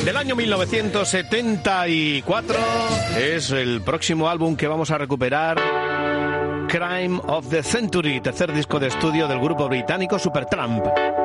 Del año 1974 es el próximo álbum que vamos a recuperar, Crime of the Century, tercer disco de estudio del grupo británico Supertramp.